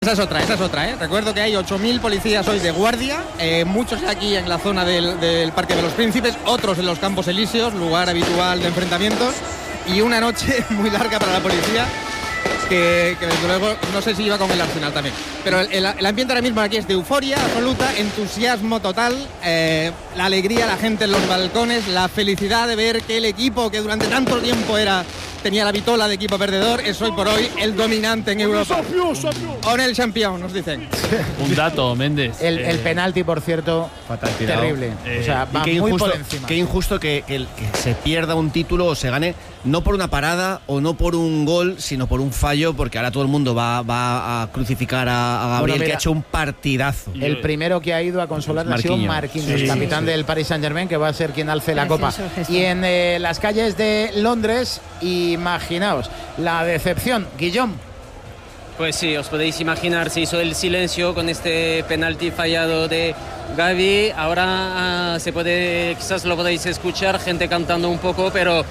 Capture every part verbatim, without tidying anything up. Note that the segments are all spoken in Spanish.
esa es otra, esa es otra, ¿eh? Recuerdo que hay ocho mil policías hoy de guardia, eh, muchos aquí en la zona del, del Parque de los Príncipes, otros en los Campos Elíseos, lugar habitual de enfrentamientos, y una noche muy larga para la policía, que, que desde luego no sé si iba con el Arsenal también. Pero el, el, el ambiente ahora mismo aquí es de euforia absoluta, entusiasmo total, eh, la alegría, la gente en los balcones, la felicidad de ver que el equipo que durante tanto tiempo era... tenía la vitola de equipo perdedor, es hoy por hoy el dominante en Europa. On el campeón, nos dicen. Un dato, Méndez. El, eh, el penalti, por cierto, fatal, terrible. Eh, o sea, va qué muy injusto, por encima. Qué injusto que, que, que se pierda un título o se gane, no por una parada o no por un gol, sino por un fallo, porque ahora todo el mundo va, va a crucificar a, a Gabriel, bueno, mira, que ha hecho un partidazo. El primero que ha ido a consolar ha sido Marquinhos, sí, capitán sí, sí. del Paris Saint-Germain, que va a ser quien alce la copa. Y en eh, las calles de Londres, imaginaos, la decepción. Guillón. Pues sí, os podéis imaginar, se hizo el silencio con este penalti fallado de Gavi. Ahora uh, se puede, quizás lo podéis escuchar, gente cantando un poco, pero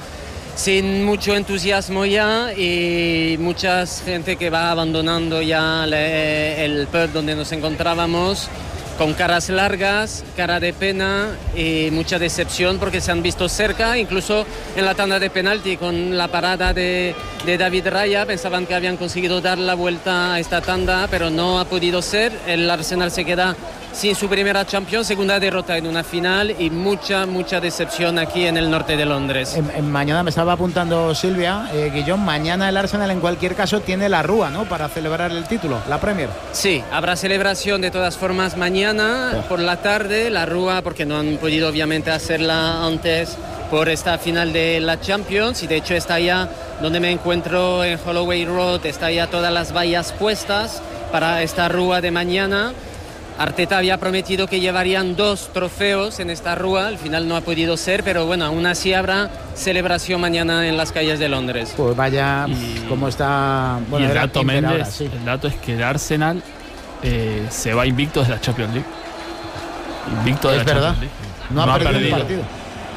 sin mucho entusiasmo ya, y mucha gente que va abandonando ya le, el pub donde nos encontrábamos, con caras largas, cara de pena y mucha decepción porque se han visto cerca, incluso en la tanda de penalti con la parada de, de David Raya. Pensaban que habían conseguido dar la vuelta a esta tanda, pero no ha podido ser. El Arsenal se queda sin su primera Champions, segunda derrota en una final y mucha, mucha decepción aquí en el norte de Londres. En, en mañana me estaba apuntando Silvia, eh, Guillón, mañana el Arsenal en cualquier caso tiene la Rúa, ¿no?, para celebrar el título, la Premier. Sí, habrá celebración de todas formas mañana oh. por la tarde, la Rúa, porque no han podido obviamente hacerla antes por esta final de la Champions, y de hecho está ya donde me encuentro en Holloway Road, está ya todas las vallas puestas para esta Rúa de mañana. Arteta había prometido que llevarían dos trofeos en esta rúa, al final no ha podido ser, pero bueno, aún así habrá celebración mañana en las calles de Londres. Pues vaya, y, cómo está... Bueno, y el dato, Méndez, ahora, sí. el dato es que el Arsenal eh, se va invicto de la Champions League. Invicto de es la verdad. Champions League. No, no ha, ha perdido, perdido un partido.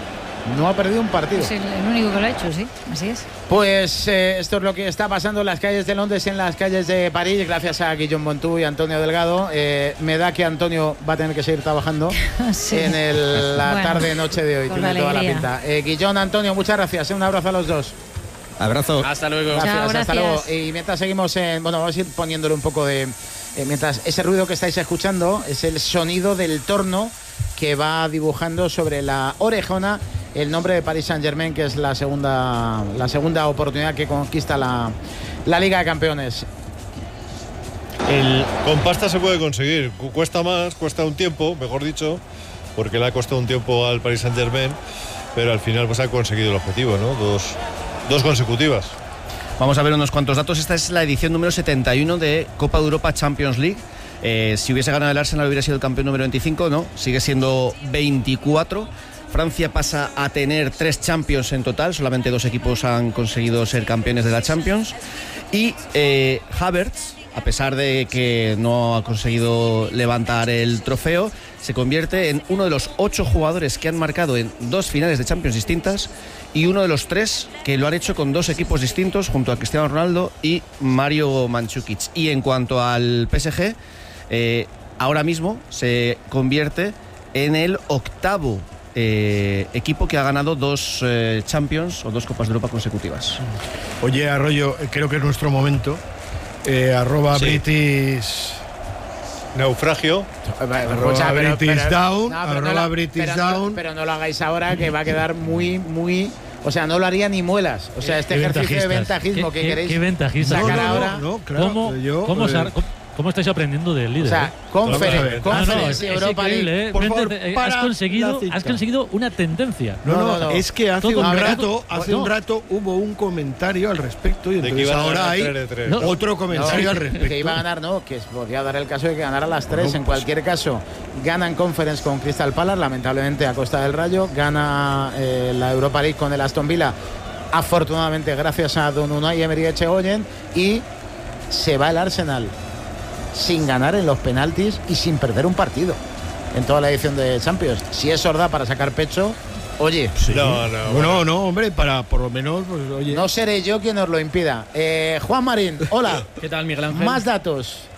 No ha perdido un partido. Es el, el único que lo ha hecho, sí, así es. Pues eh, esto es lo que está pasando en las calles de Londres y en las calles de París, gracias a Guillaume Montú y Antonio Delgado. Eh, me da que Antonio va a tener que seguir trabajando sí. en el, la bueno, tarde-noche de hoy, tiene toda la pinta. Eh, Guillaume, Antonio, muchas gracias. Eh, un abrazo a los dos. Abrazo. Hasta luego. Gracias, Chao, hasta gracias. luego. Y mientras seguimos, en, bueno, vamos a ir poniéndole un poco de... Eh, mientras ese ruido que estáis escuchando es el sonido del torno que va dibujando sobre la orejona el nombre de Paris Saint-Germain, que es la segunda, la segunda oportunidad que conquista la, la Liga de Campeones. El... Con pasta se puede conseguir, cuesta más, cuesta un tiempo, mejor dicho, porque le ha costado un tiempo al Paris Saint-Germain, pero al final pues ha conseguido el objetivo, ¿no? Dos, dos consecutivas. Vamos a ver unos cuantos datos. Esta es la edición número setenta y uno de Copa de Europa Champions League. Eh, si hubiese ganado el Arsenal hubiera sido el campeón número veinticinco, no, sigue siendo veinticuatro. Francia pasa a tener tres Champions en total, solamente dos equipos han conseguido ser campeones de la Champions. Y eh, Havertz, a pesar de que no ha conseguido levantar el trofeo, se convierte en uno de los ocho jugadores que han marcado en dos finales de Champions distintas y uno de los tres que lo han hecho con dos equipos distintos, junto a Cristiano Ronaldo y Mario Mandzukic. Y en cuanto al P S G, eh, ahora mismo se convierte en el octavo Eh, equipo que ha ganado dos eh, Champions o dos Copas de Europa consecutivas. Oye, Arroyo, creo que es nuestro momento. Eh, arroba sí. British Naufragio. Arroba pero, British pero, Down. no, pero arroba no lo, British pero Down. No, pero no lo hagáis ahora, que va a quedar muy, muy... O sea, no lo haría ni muelas. O sea, este qué ejercicio de ventajismo ¿Qué, que queréis qué ventajistas? sacar no, no, ahora. No, claro, ¿Cómo, yo, cómo, eh, os, ¿Cómo estáis aprendiendo del líder? O sea, eh? Conference, no, no, Conference es, Europa es League. ¿eh? Por favor, Vente, para has conseguido, la has conseguido una tendencia. No, no, No, no, no. es que hace Todo un el rato, rato, hace no. un rato hubo un comentario al respecto y De que entonces iban a ahora ganar hay tres de tres. No. otro comentario No, al respecto. que iba a ganar, no, que podría dar el caso de que ganara las tres. No, en pues- cualquier caso, ganan Conference con Crystal Palace, lamentablemente a costa del Rayo. Gana eh, la Europa League con el Aston Villa, afortunadamente gracias a Don Unai Emery Echegoyen. Y se va el Arsenal sin ganar en los penaltis y sin perder un partido en toda la edición de Champions. Si eso os da para sacar pecho, oye, Sí. No, no, no, bueno. no, hombre, para por lo menos, pues, oye. no seré yo quien os lo impida. Eh, Juan Marín, hola. ¿Qué tal, Miguel Ángel? Más datos.